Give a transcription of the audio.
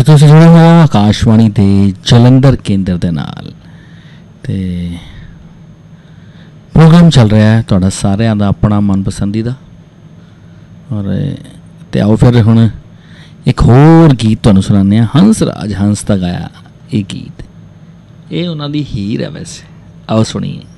ਤੁਸੀਂ ਜੁੜੇ ਹੋ ਆਕਾਸ਼ਵਾਣੀ ਦੇ ਜਲੰਧਰ ਕੇਂਦਰ ਦੇ ਨਾਲ ਅਤੇ ਪ੍ਰੋਗਰਾਮ ਚੱਲ ਰਿਹਾ ਹੈ ਤੁਹਾਡਾ ਸਾਰਿਆਂ ਦਾ ਆਪਣਾ ਮਨਪਸੰਦੀ ਦਾ। ਔਰ ਅਤੇ ਆਓ ਫਿਰ ਹੁਣ ਇੱਕ ਹੋਰ ਗੀਤ ਤੁਹਾਨੂੰ ਸੁਣਾਉਂਦੇ ਹਾਂ। ਹੰਸ ਰਾਜ ਹੰਸ ਦਾ ਗਾਇਆ ਇਹ ਗੀਤ, ਇਹ ਉਹਨਾਂ ਦੀ ਹੀਰ ਹੈ ਵੈਸੇ। ਆਓ ਸੁਣੀਏ।